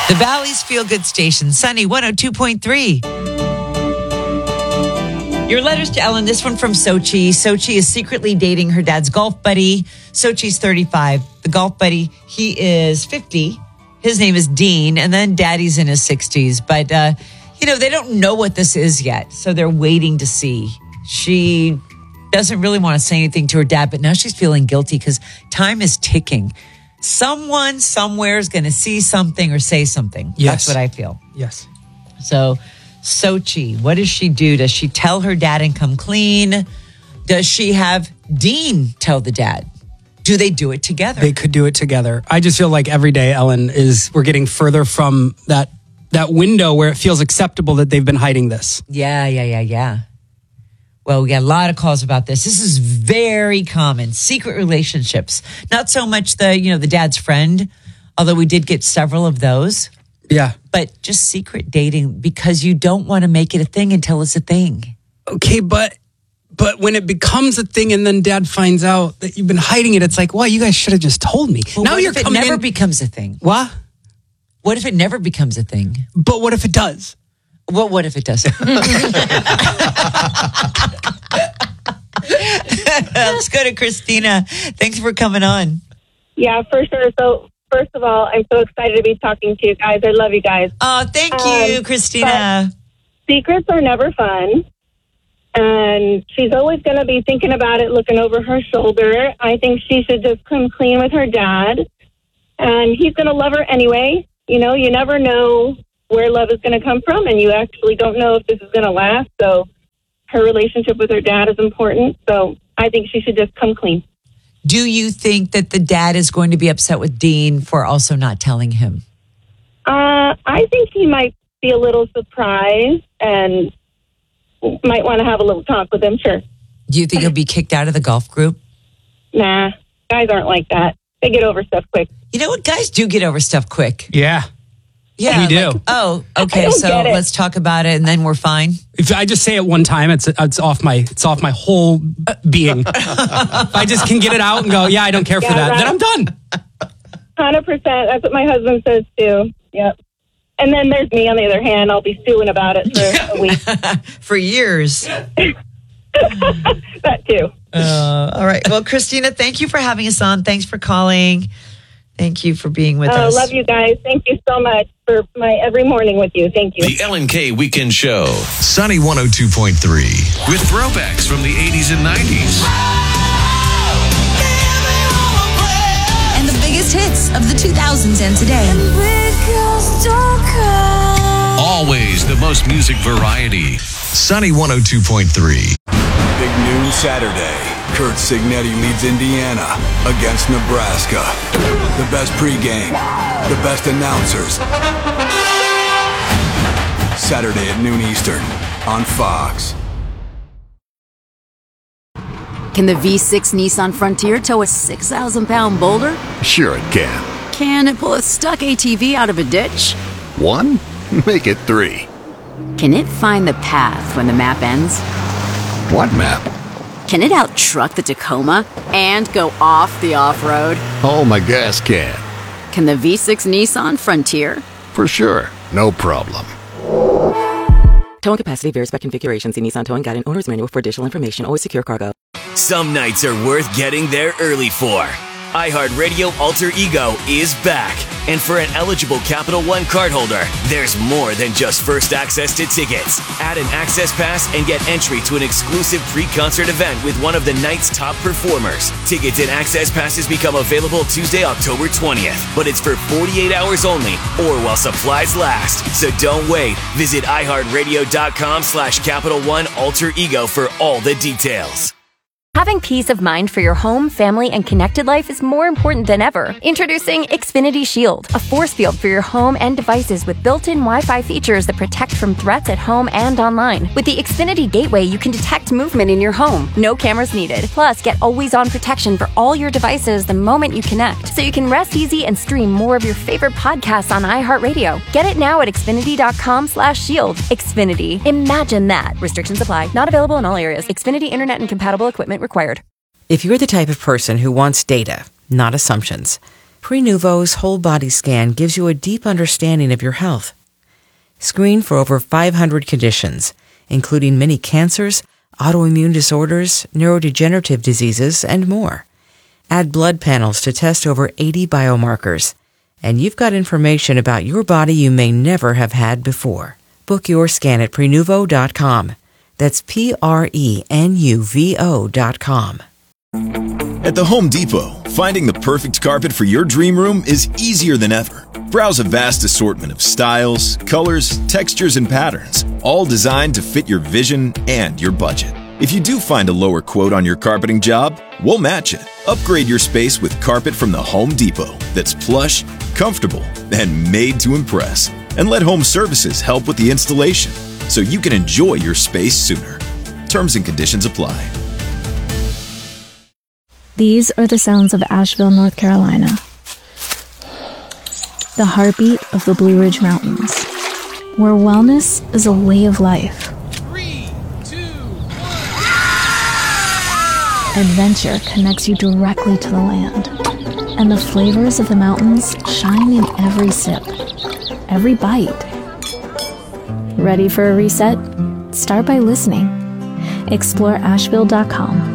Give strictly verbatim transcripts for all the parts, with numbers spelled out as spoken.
The Valley's Feel Good Station, Sunny one oh two point three. Your letters to Ellen, this one from Sochi. Sochi is secretly dating her dad's golf buddy. Sochi's thirty-five. The golf buddy, he is fifty. His name is Dean, and then daddy's in his sixties. But, uh, you know, they don't know what this is yet, so they're waiting to see. She doesn't really want to say anything to her dad, but now she's feeling guilty because time is ticking. Someone somewhere is going to see something or say something. Yes. That's what I feel. Yes. So, Sochi, what does she do? Does she tell her dad and come clean? Does she have Dean tell the dad? Do they do it together? They could do it together. I just feel like every day, Ellen, is we're getting further from that that window where it feels acceptable that they've been hiding this. Yeah, yeah, yeah, yeah. Well, we got a lot of calls about this. This is very common. Secret relationships. Not so much the, you know, the dad's friend, although we did get several of those. Yeah. But just secret dating because you don't want to make it a thing until it's a thing. Okay, but but when it becomes a thing and then dad finds out that you've been hiding it, it's like, well, you guys should have just told me. Well, now what you're if it coming never in. becomes a thing? What? What if it never becomes a thing? But what if it does? Well, what if it doesn't? Let's go to Christina. Thanks for coming on. Yeah, for sure. So, first of all, I'm so excited to be talking to you guys. I love you guys. Oh, thank you, Um, Christina. Secrets are never fun. And she's always going to be thinking about it, looking over her shoulder. I think she should just come clean with her dad. And he's going to love her anyway. You know, you never know where love is going to come from, and you actually don't know if this is going to last. So her relationship with her dad is important. So I think she should just come clean. Do you think that the dad is going to be upset with Dean for also not telling him? Uh, I think he might be a little surprised and might want to have a little talk with him, sure. Do you think he'll be kicked out of the golf group? Nah, guys aren't like that. They get over stuff quick. You know what? Guys do get over stuff quick. Yeah. Yeah, we do. Like, oh, I okay. don't So get it. let's talk about it, and then we're fine. If I just say it one time, it's it's off my it's off my whole being. If I just can get it out and go, yeah, I don't care for Yeah, that, right. then I'm done. one hundred percent. That's what my husband says, too. Yep. And then there's me, on the other hand. I'll be stewing about it for a week. For years. That, too. Uh, all right. Well, Christina, thank you for having us on. Thanks for calling. Thank you for being with I us. love you guys. Thank you so much for my every morning with you. Thank you. The Ellen K Weekend Show. Sunny one oh two point three. With throwbacks from the eighties and nineties. And the biggest hits of the two thousands and today. Always the most music variety. Sunny one oh two point three. Big noon Saturday. Kurt Signetti leads Indiana against Nebraska. The best pregame, the best announcers. Saturday at noon Eastern on Fox. Can the V six Nissan Frontier tow a six thousand pound boulder? Sure it can. Can it pull a stuck A T V out of a ditch? One? Make it three. Can it find the path when the map ends? What map? Can it out-truck the Tacoma and go off the off-road? Oh, my gas can. Can the V six Nissan Frontier? For sure. No problem. Towing capacity varies by configuration. See Nissan Towing Guide and Owner's Manual for additional information. Always secure cargo. Some nights are worth getting there early for. iHeartRadio Alter Ego is back. And for an eligible Capital One cardholder, there's more than just first access to tickets. Add an access pass and get entry to an exclusive pre-concert event with one of the night's top performers. Tickets and access passes become available Tuesday, October twentieth. But it's for forty-eight hours only or while supplies last. So don't wait. Visit iHeartRadio.com slash Capital One Alter Ego for all the details. Having peace of mind for your home, family, and connected life is more important than ever. Introducing Xfinity Shield, a force field for your home and devices with built-in Wi-Fi features that protect from threats at home and online. With the Xfinity Gateway, you can detect movement in your home. No cameras needed. Plus, get always-on protection for all your devices the moment you connect, so you can rest easy and stream more of your favorite podcasts on iHeartRadio. Get it now at Xfinity.com slash shield. Xfinity. Imagine that. Restrictions apply. Not available in all areas. Xfinity Internet and compatible equipment required. If you're the type of person who wants data, not assumptions, Prenuvo's whole body scan gives you a deep understanding of your health. Screen for over five hundred conditions, including many cancers, autoimmune disorders, neurodegenerative diseases, and more. Add blood panels to test over eighty biomarkers. And you've got information about your body you may never have had before. Book your scan at Prenuvo dot com. That's P R E N U V O dot com. At the Home Depot, finding the perfect carpet for your dream room is easier than ever. Browse a vast assortment of styles, colors, textures, and patterns, all designed to fit your vision and your budget. If you do find a lower quote on your carpeting job, we'll match it. Upgrade your space with carpet from the Home Depot that's plush, comfortable, and made to impress. And let Home Services help with the installation so you can enjoy your space sooner. Terms and conditions apply. These are the sounds of Asheville, North Carolina. The heartbeat of the Blue Ridge Mountains, where wellness is a way of life. Three, two, one. Adventure connects you directly to the land, and the flavors of the mountains shine in every sip, every bite. Ready for a reset? Start by listening. Explore Asheville dot com.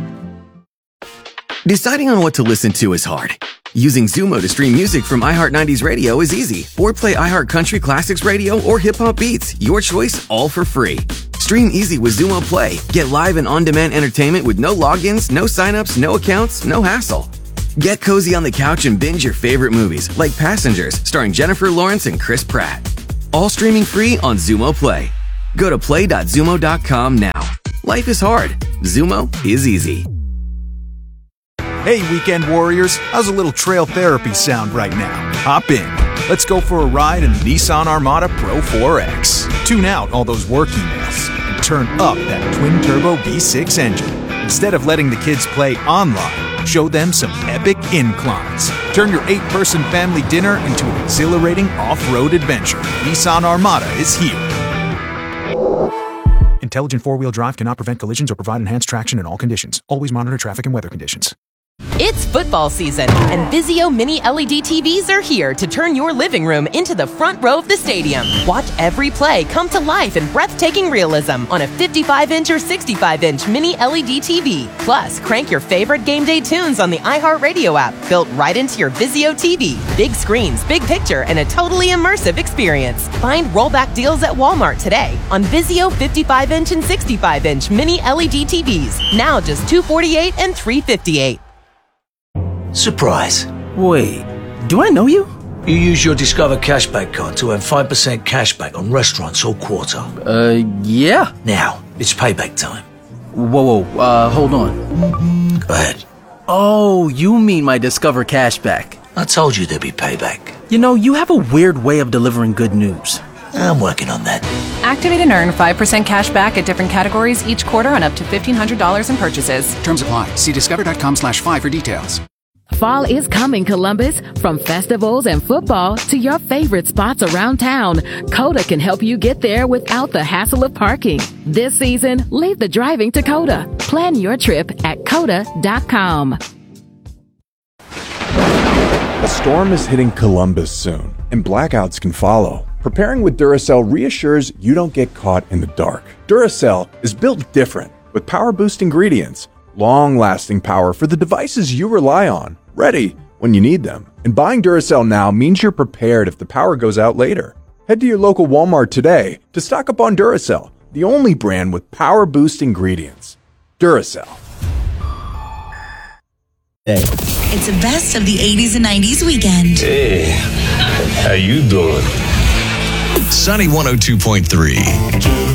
Deciding on what to listen to is hard. Using Zumo to stream music from iHeart nineties Radio is easy. Or play iHeart Country Classics Radio or Hip Hop Beats. Your choice, all for free. Stream easy with Zumo Play. Get live and on-demand entertainment with no logins, no signups, no accounts, no hassle. Get cozy on the couch and binge your favorite movies, like Passengers, starring Jennifer Lawrence and Chris Pratt. All streaming free on Zumo Play. Go to play dot zumo dot com now. Life is hard. Zumo is easy. Hey, weekend warriors, how's a little trail therapy sound right now? Hop in. Let's go for a ride in the Nissan Armada Pro four X. Tune out all those work emails and turn up that twin-turbo V six engine. Instead of letting the kids play online, show them some epic inclines. Turn your eight-person family dinner into an exhilarating off-road adventure. Nissan Armada is here. Intelligent four-wheel drive cannot prevent collisions or provide enhanced traction in all conditions. Always monitor traffic and weather conditions. It's football season, and Vizio Mini L E D T Vs are here to turn your living room into the front row of the stadium. Watch every play come to life in breathtaking realism on a fifty-five inch or sixty-five inch Mini L E D T V. Plus, crank your favorite game day tunes on the iHeartRadio app, built right into your Vizio T V. Big screens, big picture, and a totally immersive experience. Find rollback deals at Walmart today on Vizio fifty-five inch and sixty-five inch Mini L E D T Vs. Now just two hundred forty-eight dollars and three hundred fifty-eight dollars. Surprise. Wait, do I know you? You use your Discover Cashback card to earn five percent cashback on restaurants all quarter. Uh, yeah. Now, it's payback time. Whoa, whoa, uh, hold on. Go ahead. Oh, you mean my Discover Cashback. I told you there'd be payback. You know, you have a weird way of delivering good news. I'm working on that. Activate and earn five percent cash back at different categories each quarter on up to fifteen hundred dollars in purchases. Terms apply. See discover.com slash five for details. Fall is coming, Columbus. From festivals and football to your favorite spots around town, Coda can help you get there without the hassle of parking. This season, leave the driving to Coda. Plan your trip at coda dot com. A storm is hitting Columbus soon, and blackouts can follow. Preparing with Duracell reassures you don't get caught in the dark. Duracell is built different, with power boost ingredients, long-lasting power for the devices you rely on, ready when you need them. And buying Duracell now means you're prepared if the power goes out later. Head to your local Walmart today to stock up on Duracell, the only brand with power boost ingredients. Duracell. Hey. It's the best of the eighties and nineties weekend. Hey, how you doing? Sunny one oh two point three.